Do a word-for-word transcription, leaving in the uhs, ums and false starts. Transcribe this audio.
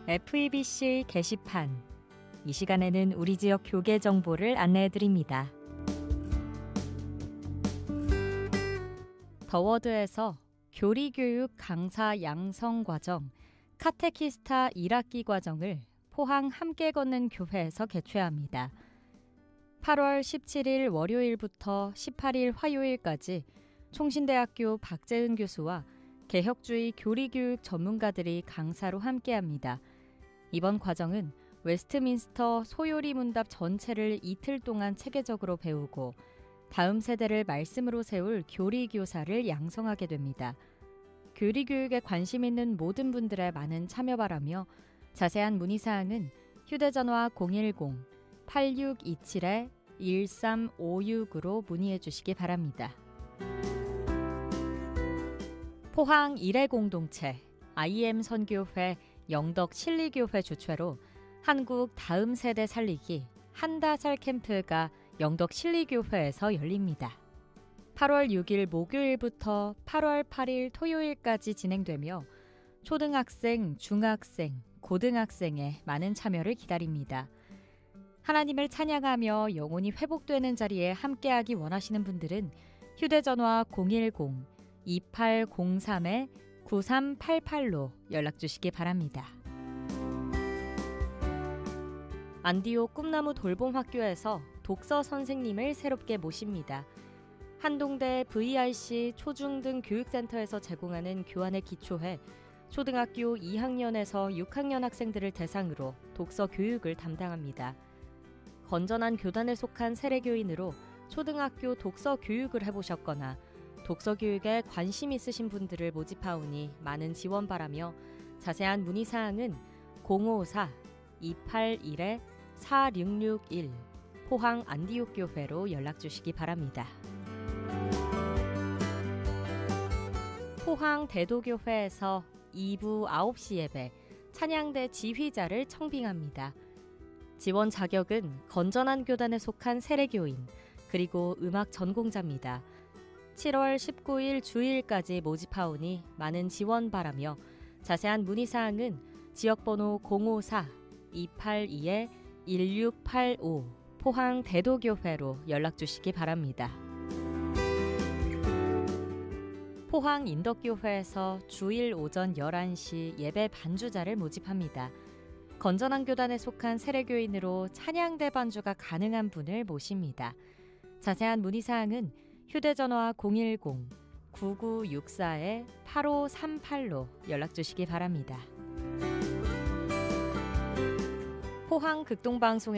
에프이비씨 게시판. 이 시간에는 우리 지역 교계 정보를 안내해드립니다. 더워드에서 교리교육 강사 양성 과정 카테키스타 일 학기 과정을 포항 함께 걷는 교회에서 개최합니다. 팔월 십칠일 월요일부터 십팔일 화요일까지 총신대학교 박재은 교수와 개혁주의 교리교육 전문가들이 강사로 함께합니다. 이번 과정은 웨스트민스터 소요리 문답 전체를 이틀 동안 체계적으로 배우고 다음 세대를 말씀으로 세울 교리교사를 양성하게 됩니다. 교리교육에 관심 있는 모든 분들의 많은 참여 바라며 자세한 문의사항은 휴대전화 공일공 팔육이칠 일삼오육으로 문의해 주시기 바랍니다. 포항 일회공동체 아이엠 선교회 영덕 실리교회 주최로 한국 다음 세대 살리기 한다살 캠프가 영덕 실리교회에서 열립니다. 팔월 육일 목요일부터 팔월 팔일 토요일까지 진행되며 초등학생, 중학생, 고등학생의 많은 참여를 기다립니다. 하나님을 찬양하며 영혼이 회복되는 자리에 함께하기 원하시는 분들은 휴대전화 공일공 이팔공삼 구삼팔팔로 연락주시기 바랍니다. 안디오 꿈나무 돌봄학교에서 독서 선생님을 새롭게 모십니다. 한동대 브이알씨 초중등 교육센터에서 제공하는 교환의 기초회 초등학교 이 학년에서 육 학년 학생들을 대상으로 독서 교육을 담당합니다. 건전한 교단에 속한 세례교인으로 초등학교 독서 교육을 해보셨거나 독서 교육에 관심 있으신 분들을 모집하오니 많은 지원 바라며 자세한 문의사항은 공오사 이팔일 사육육일 포항 안디옥교회로 연락주시기 바랍니다. 포항 대도교회에서 이 부 아홉 시 예배 찬양대 지휘자를 청빙합니다. 지원 자격은 건전한 교단에 속한 세례교인 그리고 음악 전공자입니다. 칠월 십구일 주일까지 모집하오니 많은 지원 바라며 자세한 문의사항은 지역번호 공오사 이팔이 일육팔오 포항 대도교회로 연락주시기 바랍니다. 포항 인덕교회에서 주일 오전 열한 시 예배 반주자를 모집합니다. 건전한 교단에 속한 세례교인으로 찬양대 반주가 가능한 분을 모십니다. 자세한 문의사항은 휴대전화 공일공 구구육사 팔오삼팔로 연락주시기 바랍니다. 포항 극동방송에